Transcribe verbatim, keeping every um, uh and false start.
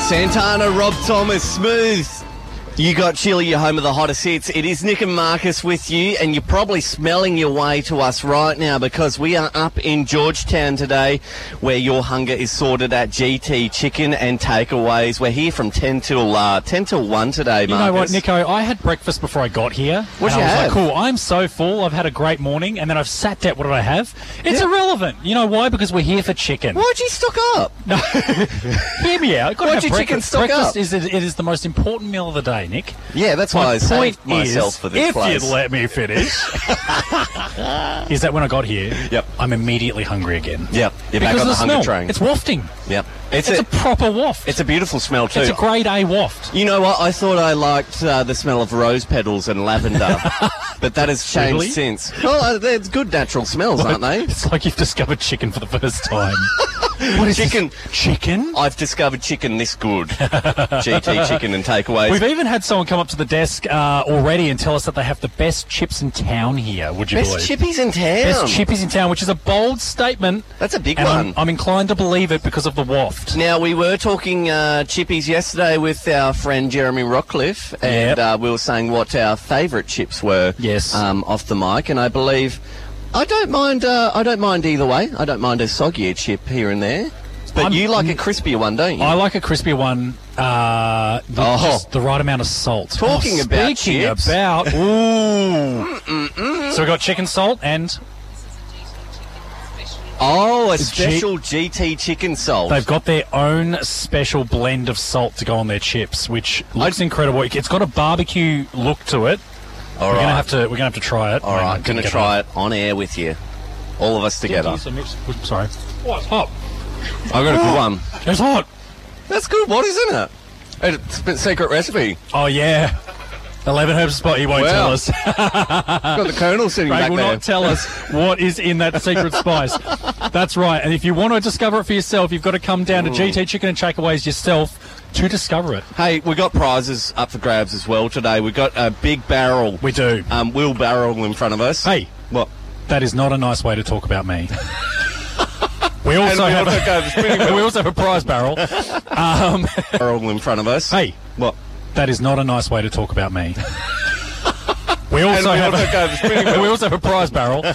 Santana, Rob Thomas, Smooth. You got Chili, your home of the hottest hits. It is Nick and Marcus with you, and you're probably smelling your way to us right now because we are up in Georgetown today where your hunger is sorted at G T Chicken and Takeaways. We're here from ten till uh, ten till one today, Marcus. You know what, Nico? I had breakfast before I got here. What'd you I was have? like, cool, I'm so full. I've had a great morning, and then I've sat down. What did I have? It's Yeah. irrelevant. You know why? Because we're here for chicken. Why'd you stock up? No, hear me out. I've got to Why'd have your chicken breakfast. stock breakfast up? is it, it is the most important meal of the day, Nick. Yeah, that's why My I point saved myself is, for this if place. you'd let me finish, is that when I got here, Yep. I'm immediately hungry again. Yep, you're back because on of the the hunger smell. train. It's wafting. Yep. It's, It's, a, a, proper waft. it's a beautiful smell too. It's a grade A waft. You know what? I thought I liked uh, the smell of rose petals and lavender, but that has changed Really? since. Well, uh, they're good natural smells, aren't they? It's like you've discovered chicken for the first time. What is Chicken. this? Chicken? I've discovered chicken this good. G T Chicken and Takeaways. We've even had someone come up to the desk uh, already and tell us that they have the best chips in town here, would you Best believe? chippies in town. Best chippies in town, which is a bold statement. That's a big And one. I'm, I'm inclined to believe it because of the waft. Now, we were talking uh, chippies yesterday with our friend Jeremy Rockcliffe, and Yep. uh, we were saying what our favourite chips were Yes. um, off the mic, and I believe I don't mind. Uh, I don't mind either way. I don't mind a soggier chip here and there, but I'm- you like a crispier one, don't you? I like a crispier one, uh, with Oh. just the right amount of salt. Talking Oh, about Speaking chips. about, ooh. So we've got chicken salt and oh, a G- special G T chicken salt. they've got their own special blend of salt to go on their chips, which looks incredible. It's got a barbecue look to it. All We're right. gonna have to. We're gonna have to try it. All right, going to try it on air with you, all of us together. Sorry. Oh, it's hot. I've got a good one. It's hot. That's good. What is in it? It's a secret recipe. Oh yeah. Eleven herbs spot. He won't Wow. tell us. Got the colonel sitting Ray back will there. not tell us what is in that secret spice. That's right. And if you want to discover it for yourself, you've got to come down to G T Chicken and Takeaways yourself to discover it. Hey, we got prizes up for grabs as well today. We got a big barrel, We do. um, wheelbarrow in front of us. Hey, What? that is not a nice way to talk about me. We And also we have also a, go the spinning we wheel also have a prize barrel. Um, barrel in front of us. hey, What? that is not a nice way to talk about me. We And also we have also a, go the spinning wheel we also have a prize barrel.